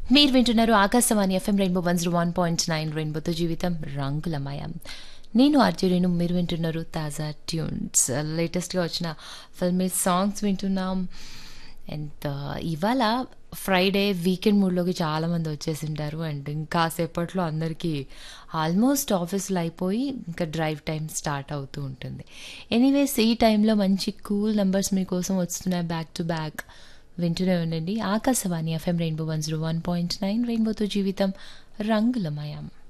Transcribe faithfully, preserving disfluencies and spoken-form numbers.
మీరు వింటున్నారు Akashvani FM rainbow one zero one point nine రెయిన్బోతో జీవితం రంగులమయం. నేను ఆర్జురీను, మీరు వింటున్నారు తాజా ట్యూన్స్. లేటెస్ట్గా వచ్చిన ఫిల్మీ సాంగ్స్ వింటున్నాం. అండ్ ఇవాళ ఫ్రైడే వీకెండ్ మూడ్లోకి చాలామంది వచ్చేసింటారు. అండ్ ఇంకా సేపట్లో అందరికీ ఆల్మోస్ట్ ఆఫీసులు అయిపోయి ఇంకా డ్రైవ్ టైం స్టార్ట్ అవుతూ ఉంటుంది. ఎనీవేస్ ఈ టైంలో మంచి కూల్ నెంబర్స్ మీకోసం వస్తున్నాయి బ్యాక్ టు బ్యాక్. వింటూనే ఉండండి Akashvani FM rainbow one zero one point nine రెయిన్బోతో జీవితం రంగులమయం.